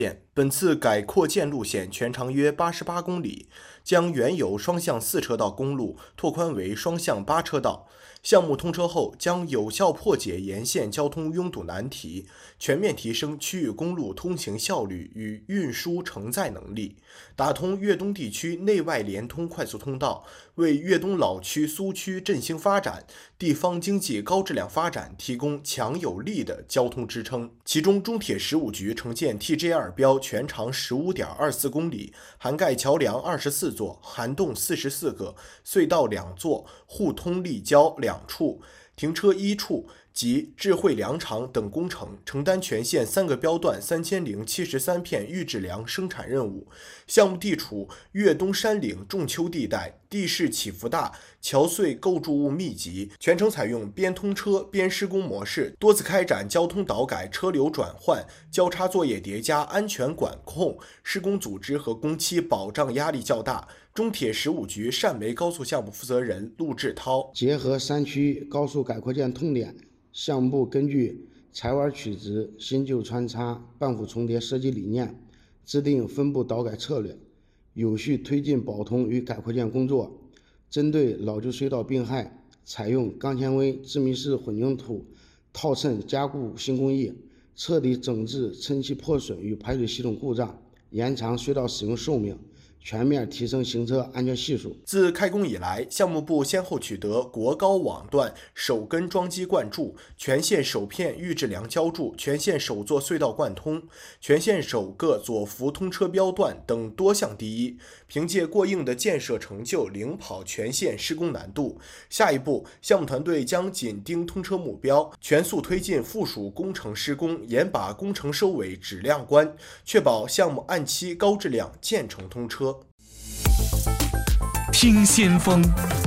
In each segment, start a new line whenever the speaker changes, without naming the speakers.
本次改扩建路线全长约88公里，将原有双向4车道公路拓宽为双向8车道。项目通车后，将有效破解沿线交通拥堵难题，全面提升区域公路通行效率与运输承载能力，打通粤东地区内外联通快速通道，为粤东老区苏区振兴发展、地方经济高质量发展提供强有力的交通支撑。其中，中铁15局承建 TJ2 标全长15.24公里，涵盖桥梁24座、涵洞44个、隧道2座、互通立交2处、停车1处及智慧梁场等工程，承担全线3个标段3073片预制梁生产任务。项目地处粤东山岭重丘地带，地势起伏大，桥隧构筑物密集，全程采用边通车边施工模式，多次开展交通导改、车流转换、交叉作业叠加、安全管控，施工组织和工期保障压力较大。中铁15局汕梅高速项目负责人陆志涛：
结合3区高速改扩建痛点，项目部根据裁弯取直、新旧穿插、半幅重叠设计理念，制定分步导改策略，有序推进保通与改扩建工作。针对老旧隧道病害，采用钢纤维致密式混凝土套衬加固新工艺，彻底整治衬气破损与排水系统故障，延长隧道使用寿命，全面提升行车安全系数。
自开工以来，项目部先后取得国高网段首根桩基灌注、全线首片预制梁浇筑、全线首座隧道贯通、全线首个左幅通车标段等多项第一，凭借过硬的建设成就领跑全线施工难度。下一步，项目团队将紧盯通车目标，全速推进附属工程施工，严把工程收尾质量关，确保项目按期高质量建成通车。
听先锋。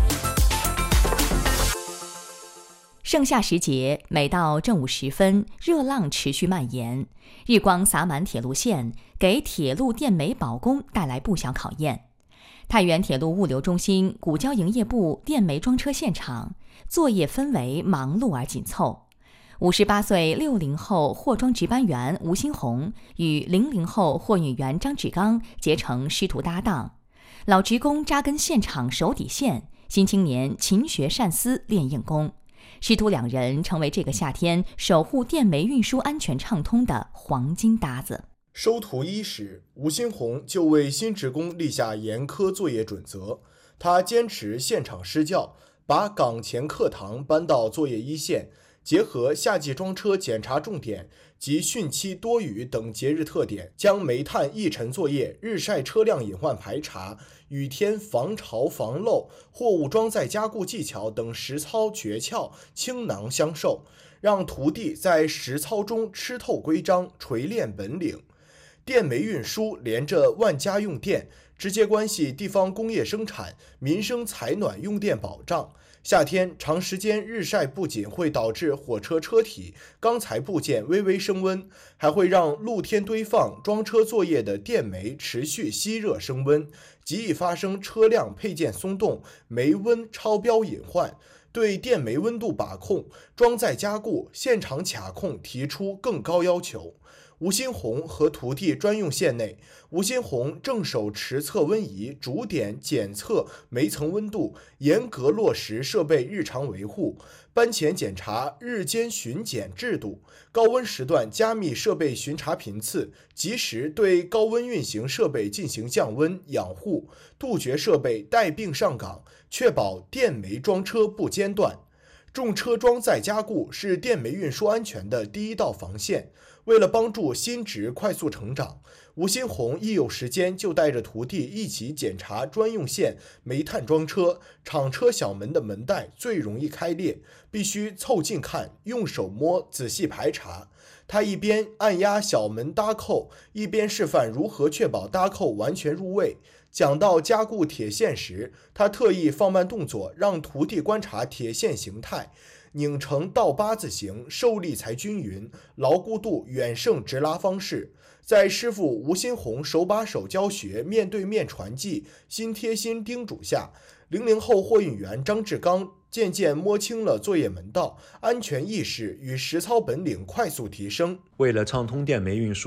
盛夏时节，每到正午时分，热浪持续蔓延，日光洒满铁路线，给铁路电煤保供带来不小考验。太原铁路物流中心古交营业部电煤装车现场，作业氛围忙碌而紧凑。58岁60后货装值班员吴新红与00后货运员张志刚结成师徒搭档，老职工扎根现场守底线，新青年勤学善思练硬功，师徒2人成为这个夏天守护电煤运输安全畅通的黄金搭子。
收徒伊时，吴新红就为新职工立下严苛作业准则。他坚持现场施教，把岗前课堂搬到作业一线，结合夏季装车检查重点及汛期多雨等节日特点，将煤炭易沉作业、日晒车辆隐患排查、雨天防潮防漏、货物装载加固技巧等实操诀窍倾囊相授，让徒弟在实操中吃透规章、锤炼本领。电煤运输连着万家用电，直接关系地方工业生产、民生采暖用电保障。夏天长时间日晒不仅会导致火车车体、钢材部件微微升温，还会让露天堆放装车作业的电煤持续吸热升温，极易发生车辆配件松动、煤温超标隐患。对电煤温度把控、装载加固、现场卡控提出更高要求。吴新红和徒弟专用线内，吴新红正手持测温仪逐点检测煤层温度，严格落实设备日常维护，班前检查日间巡检制度，高温时段加密设备巡查频次，及时对高温运行设备进行降温养护，杜绝设备带病上岗，确保电煤装车不间断。重车装载加固是电煤运输安全的第一道防线。为了帮助新职快速成长，吴新红一有时间就带着徒弟一起检查专用线煤炭装车，厂车小门的门带最容易开裂，必须凑近看，用手摸，仔细排查。他一边按压小门搭扣，一边示范如何确保搭扣完全入位。讲到加固铁线时，他特意放慢动作，让徒弟观察铁线形态，拧成倒八字形，受力才均匀，牢固度远胜直拉方式。在师傅吴新红手把手教学、面对面传递、心贴心叮嘱下，00后货运员张志刚渐渐摸清了作业门道，安全意识与实操本领快速提升。
为了畅通电煤运输，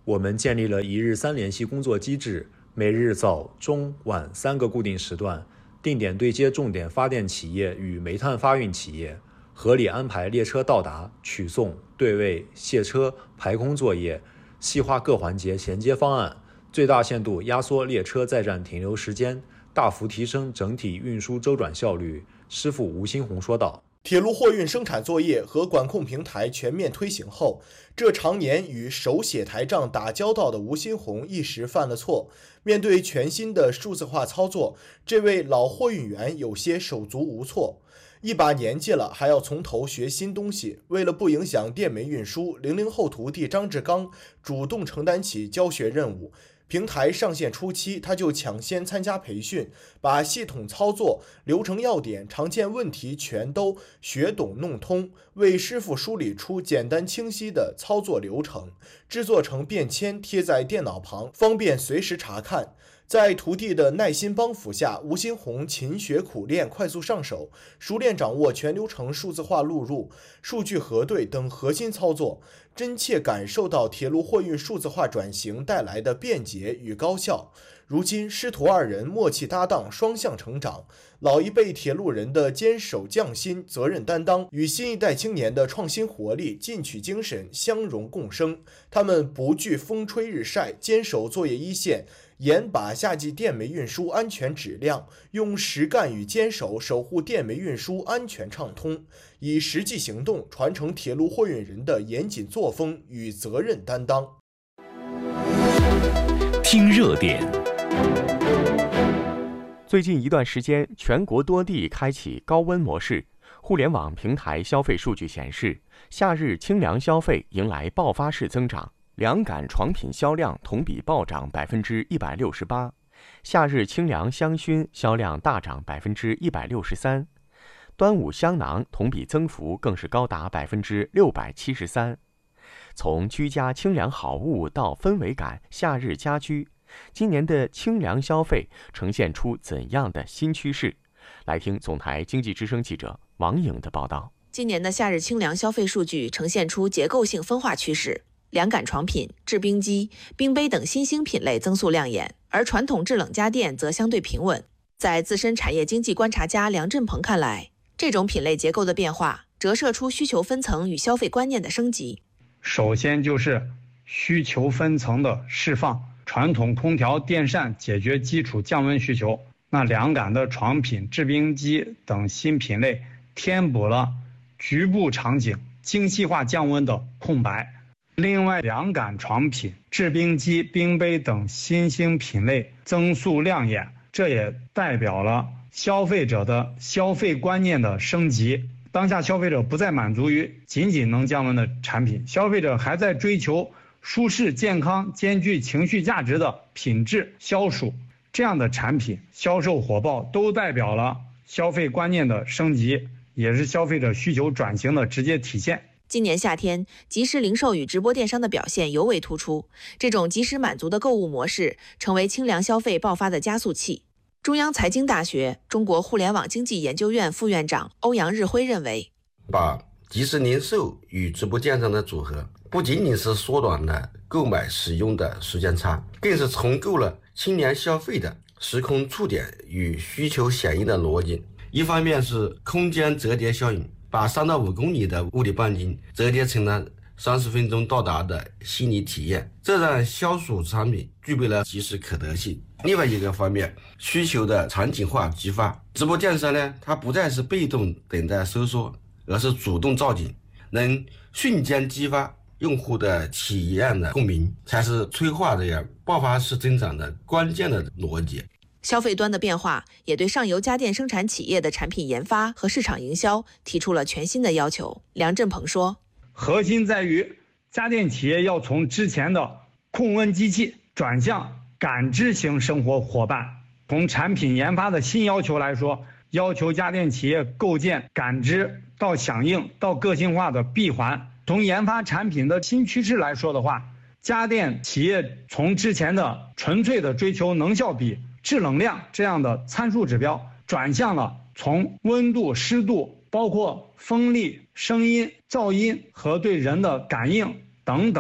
我们建立了1日3联系工作机制，每日早、中、晚3个固定时段，定点对接重点发电企业与煤炭发运企业，合理安排列车到达、取送、对位、卸车、排空作业，细化各环节衔接方案，最大限度压缩列车在站停留时间，大幅提升整体运输周转效率。师傅吴新红说道。
铁路货运生产作业和管控平台全面推行后，这常年与手写台账打交道的吴新红一时犯了错。面对全新的数字化操作，这位老货运员有些手足无措。一把年纪了，还要从头学新东西。为了不影响电煤运输，00后徒弟张志刚主动承担起教学任务。平台上线初期，他就抢先参加培训，把系统操作、流程要点、常见问题全都学懂弄通，为师傅梳理出简单清晰的操作流程，制作成便签贴在电脑旁，方便随时查看。在徒弟的耐心帮扶下，吴新红勤学苦练，快速上手，熟练掌握全流程数字化录入、数据核对等核心操作，真切感受到铁路货运数字化转型带来的便捷与高效。如今师徒二人默契搭档，双向成长，老一辈铁路人的坚守匠心、责任担当，与新一代青年的创新活力、进取精神相融共生。他们不惧风吹日晒，坚守作业一线，严把夏季电煤运输安全质量，用实干与坚守守护电煤运输安全畅通，以实际行动传承铁路货运人的严谨作风与责任担当。
听热点。
最近一段时间，全国多地开启高温模式。互联网平台消费数据显示，夏日清凉消费迎来爆发式增长，凉感床品销量同比暴涨168%，夏日清凉香薰销量大涨163%，端午香囊同比增幅更是高达673%。从居家清凉好物到氛围感夏日家居，今年的清凉消费呈现出怎样的新趋势？来听总台经济之声记者王颖的报道。
今年的夏日清凉消费数据呈现出结构性分化趋势，凉感床品、制冰机、冰杯等新兴品类增速亮眼，而传统制冷家电则相对平稳。在资深产业经济观察家梁振鹏看来，这种品类结构的变化折射出需求分层与消费观念的升级。
首先就是需求分层的释放，传统空调、电扇解决基础降温需求，那凉感的床品、制冰机等新品类填补了局部场景精细化降温的空白。另外，凉感床品、制冰机、冰杯等新兴品类增速亮眼，这也代表了消费者的消费观念的升级。当下消费者不再满足于仅仅能降温的产品，消费者还在追求舒适、健康、兼具情绪价值的品质消暑。这样的产品销售火爆，都代表了消费观念的升级，也是消费者需求转型的直接体现。
今年夏天，即时零售与直播电商的表现尤为突出，这种即时满足的购物模式成为清凉消费爆发的加速器。中央财经大学中国互联网经济研究院副院长欧阳日辉认为，
把即时零售与直播电商的组合，不仅仅是缩短了购买使用的时间差，更是重构了清凉消费的时空触点与需求响应的逻辑。一方面是空间折叠效应，把3到5公里的物理半径折叠成了30分钟到达的心理体验，这让消暑产品具备了即时可得性。另外一个方面，需求的场景化激发，直播电商呢，它不再是被动等待收缩，而是主动造景，能瞬间激发用户的体验的共鸣，才是催化这样爆发式增长的关键的逻辑。
消费端的变化也对上游家电生产企业的产品研发和市场营销提出了全新的要求。梁振鹏说，
核心在于家电企业要从之前的控温机器转向感知型生活伙伴。从产品研发的新要求来说，要求家电企业构建感知到响应到个性化的闭环。从研发产品的新趋势来说的话，家电企业从之前的纯粹的追求能效比、制冷量这样的参数指标，转向了从温度、湿度，包括风力、声音、噪音和对人的感应等等，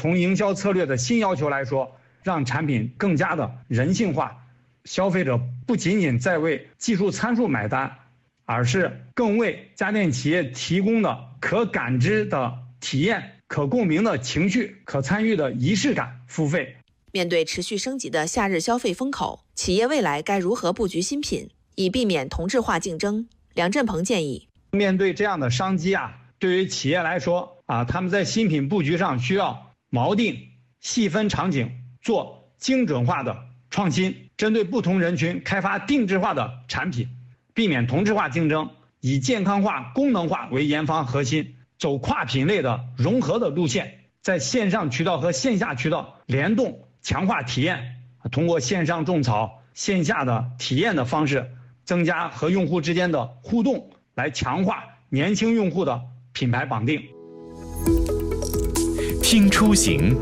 从营销策略的新要求来说，让产品更加的人性化，消费者不仅仅在为技术参数买单，而是更为家电企业提供的可感知的体验、可共鸣的情绪、可参与的仪式感付费。
面对持续升级的夏日消费风口，企业未来该如何布局新品，以避免同质化竞争？梁振鹏建议，
面对这样的商机对于企业来说他们在新品布局上需要锚定、细分场景，做精准化的创新，针对不同人群开发定制化的产品，避免同质化竞争，以健康化、功能化为研发核心，走跨品类的融合的路线，在线上渠道和线下渠道联动，强化体验，通过线上种草、线下的体验的方式，增加和用户之间的互动，来强化年轻用户的品牌绑定。
听出行。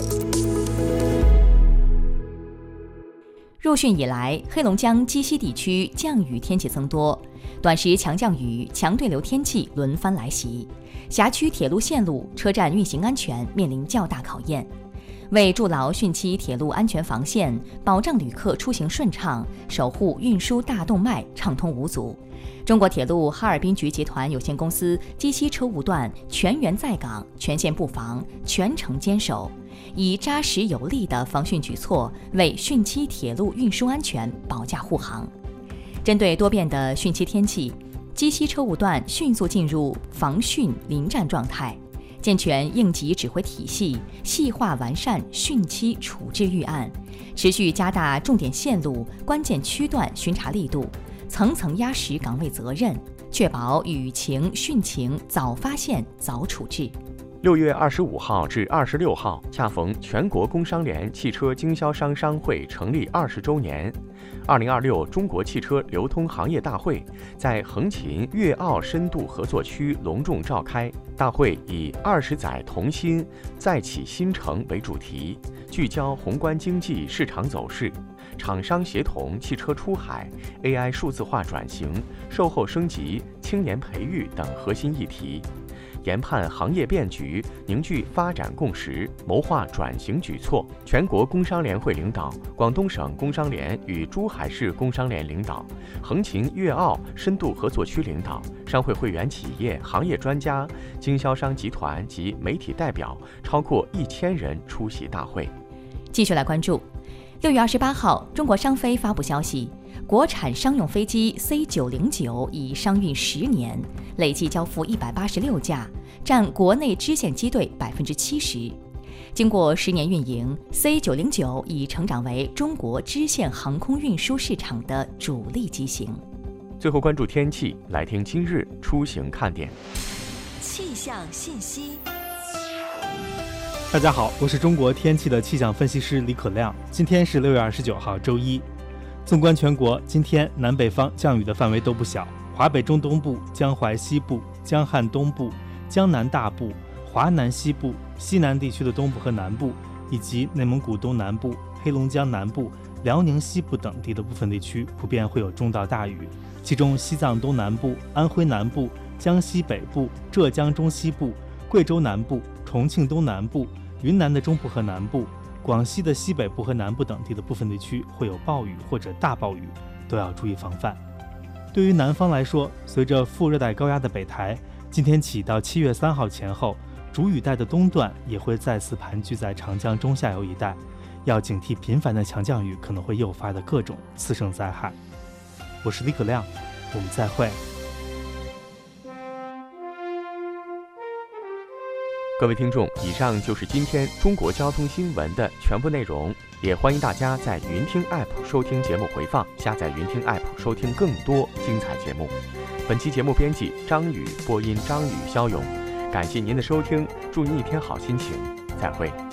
入汛以来，黑龙江鸡西地区降雨天气增多，短时强降雨、强对流天气轮番来袭，辖区铁路线路、车站运行安全面临较大考验。为筑牢汛期铁路安全防线，保障旅客出行顺畅，守护运输大动脉畅通无阻，中国铁路哈尔滨局集团有限公司鸡西车务段全员在岗、全线布防、全程坚守，以扎实有力的防汛举措为汛期铁路运输安全保驾护航。针对多变的汛期天气，鸡西车务段迅速进入防汛临战状态，健全应急指挥体系，细化完善汛期处置预案，持续加大重点线路、关键区段巡查力度，层层压实岗位责任，确保雨情、汛情早发现、早处置。
6月25号至26号，恰逢全国工商联汽车经销商商会成立20周年，2026中国汽车流通行业大会在横琴粤澳深度合作区隆重召开。大会以20载同心，再起新程为主题，聚焦宏观经济市场走势、厂商协同汽车出海、AI 数字化转型、售后升级、青年培育等核心议题。研判行业变局，凝聚发展共识，谋划转型举措。全国工商联会领导、广东省工商联与珠海市工商联领导、横琴粤澳深度合作区领导、商会会员企业、行业专家、经销商集团及媒体代表超过1000人出席大会。
继续来关注，6月28号，中国商飞发布消息，国产商用飞机 C909 已商运10年，累计交付186架，占国内支线机队70%。经过10年运营 ，C909 已成长为中国支线航空运输市场的主力机型。
最后关注天气，来听今日出行看点。
气象信息。
大家好，我是中国天气的气象分析师李可亮。今天是6月29号，周一。纵观全国，今天南北方降雨的范围都不小，华北中东部、江淮西部、江汉东部、江南大部、华南西部、西南地区的东部和南部，以及内蒙古东南部、黑龙江南部、辽宁西部等地的部分地区，普遍会有中到大雨。其中西藏东南部、安徽南部、江西北部、浙江中西部、贵州南部、重庆东南部、云南的中部和南部、广西的西北部和南部等地的部分地区会有暴雨或者大暴雨，都要注意防范。对于南方来说，随着副热带高压的北抬，今天起到7月3号前后，主雨带的东段也会再次盘踞在长江中下游一带，要警惕频繁的强降雨可能会诱发的各种次生灾害。我是李可亮，我们再会。
各位听众，以上就是今天中国交通新闻的全部内容，也欢迎大家在云听 App 收听节目回放，下载云听 App 收听更多精彩节目。本期节目编辑张宇，播音张宇、肖勇。感谢您的收听，祝您一天好心情，再会。